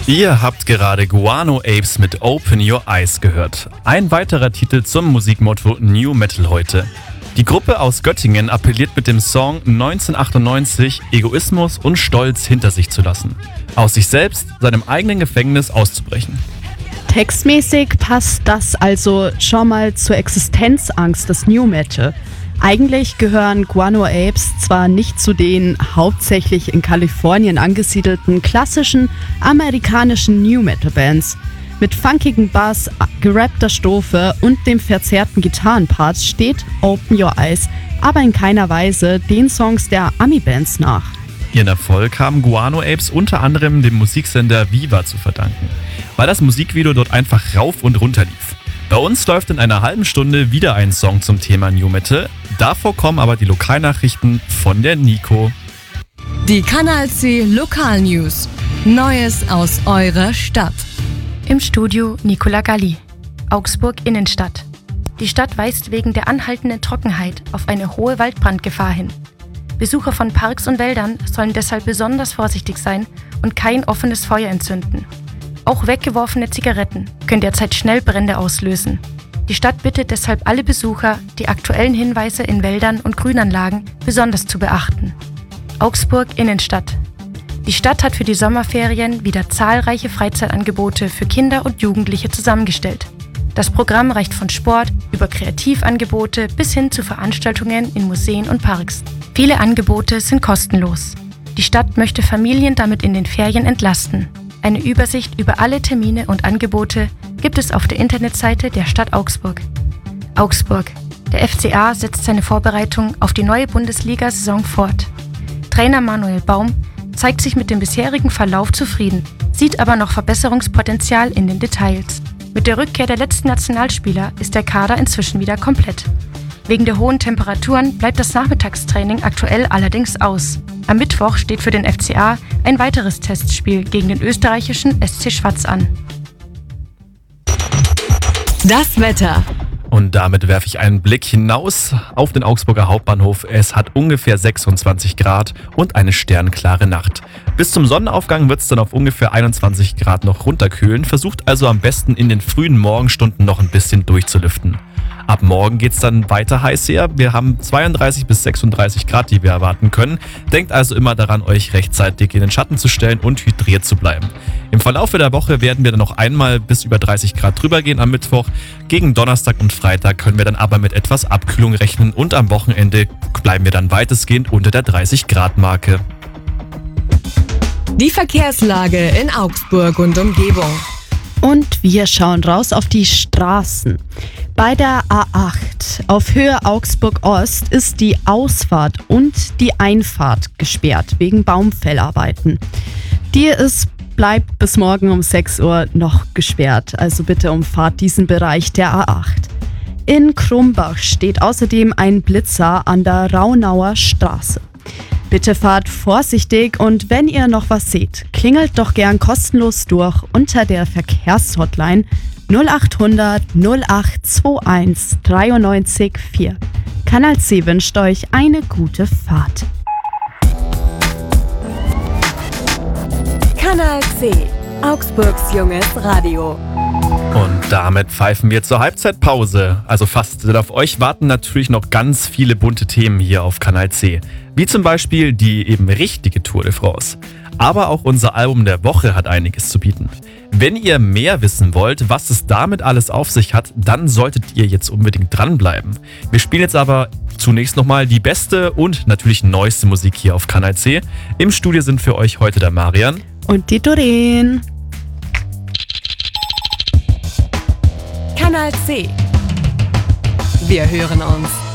Ihr habt gerade Guano Apes mit Open Your Eyes gehört. Ein weiterer Titel zum Musikmotto New Metal heute. Die Gruppe aus Göttingen appelliert mit dem Song 1998, Egoismus und Stolz hinter sich zu lassen. Aus sich selbst, seinem eigenen Gefängnis auszubrechen. Textmäßig passt das also schon mal zur Existenzangst des New Metal. Eigentlich gehören Guano Apes zwar nicht zu den hauptsächlich in Kalifornien angesiedelten klassischen amerikanischen New Metal Bands. Mit funkigem Bass, gerappter Strophe und dem verzerrten Gitarrenpart steht Open Your Eyes aber in keiner Weise den Songs der Ami-Bands nach. Ihren Erfolg haben Guano Apes unter anderem dem Musiksender Viva zu verdanken, weil das Musikvideo dort einfach rauf und runter lief. Bei uns läuft in einer halben Stunde wieder ein Song zum Thema New Metal. Davor kommen aber die Lokalnachrichten von der Nico. Die Kanal C Lokal News. Neues aus eurer Stadt. Im Studio Nicola Galli. Augsburg Innenstadt. Die Stadt weist wegen der anhaltenden Trockenheit auf eine hohe Waldbrandgefahr hin. Besucher von Parks und Wäldern sollen deshalb besonders vorsichtig sein und kein offenes Feuer entzünden. Auch weggeworfene Zigaretten können derzeit schnell Brände auslösen. Die Stadt bittet deshalb alle Besucher, die aktuellen Hinweise in Wäldern und Grünanlagen besonders zu beachten. Augsburg Innenstadt. Die Stadt hat für die Sommerferien wieder zahlreiche Freizeitangebote für Kinder und Jugendliche zusammengestellt. Das Programm reicht von Sport über Kreativangebote bis hin zu Veranstaltungen in Museen und Parks. Viele Angebote sind kostenlos. Die Stadt möchte Familien damit in den Ferien entlasten. Eine Übersicht über alle Termine und Angebote gibt es auf der Internetseite der Stadt Augsburg. Augsburg. Der FCA setzt seine Vorbereitung auf die neue Bundesliga-Saison fort. Trainer Manuel Baum zeigt sich mit dem bisherigen Verlauf zufrieden, sieht aber noch Verbesserungspotenzial in den Details. Mit der Rückkehr der letzten Nationalspieler ist der Kader inzwischen wieder komplett. Wegen der hohen Temperaturen bleibt das Nachmittagstraining aktuell allerdings aus. Am Mittwoch steht für den FCA ein weiteres Testspiel gegen den österreichischen SC Schwaz an. Das Wetter. Und damit werfe ich einen Blick hinaus auf den Augsburger Hauptbahnhof. Es hat ungefähr 26 Grad und eine sternklare Nacht. Bis zum Sonnenaufgang wird es dann auf ungefähr 21 Grad noch runterkühlen. Versucht also am besten in den frühen Morgenstunden noch ein bisschen durchzulüften. Ab morgen geht es dann weiter heiß her. Wir haben 32 bis 36 Grad, die wir erwarten können. Denkt also immer daran, euch rechtzeitig in den Schatten zu stellen und hydriert zu bleiben. Im Verlauf der Woche werden wir dann noch einmal bis über 30 Grad drüber gehen am Mittwoch. Gegen Donnerstag und Freitag können wir dann aber mit etwas Abkühlung rechnen und am Wochenende bleiben wir dann weitestgehend unter der 30 Grad Marke. Die Verkehrslage in Augsburg und Umgebung. Und wir schauen raus auf die Straßen. Bei der A8 auf Höhe Augsburg-Ost ist die Ausfahrt und die Einfahrt gesperrt wegen Baumfellarbeiten. Bleibt bis morgen um 6 Uhr noch gesperrt, also bitte umfahrt diesen Bereich der A8. In Krumbach steht außerdem ein Blitzer an der Raunauer Straße. Bitte fahrt vorsichtig und wenn ihr noch was seht, klingelt doch gern kostenlos durch unter der Verkehrshotline 0800 0821 93 4. Kanal C wünscht euch eine gute Fahrt. Kanal C, Augsburgs junges Radio. Und damit pfeifen wir zur Halbzeitpause. Also fast, denn auf euch warten natürlich noch ganz viele bunte Themen hier auf Kanal C. Wie zum Beispiel die eben richtige Tour de France. Aber auch unser Album der Woche hat einiges zu bieten. Wenn ihr mehr wissen wollt, was es damit alles auf sich hat, dann solltet ihr jetzt unbedingt dranbleiben. Wir spielen jetzt aber zunächst nochmal die beste und natürlich neueste Musik hier auf Kanal C. Im Studio sind für euch heute der Marian und die Doreen. Kanal C. Wir hören uns.